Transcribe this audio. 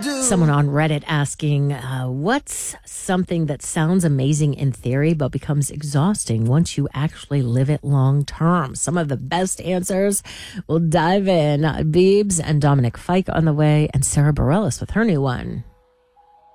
Someone on Reddit asking, what's something that sounds amazing in theory but becomes exhausting once you actually live it long term? Some of the best answers. We'll dive in. Biebs and Dominic Fike on the way, and Sarah Bareilles with her new one.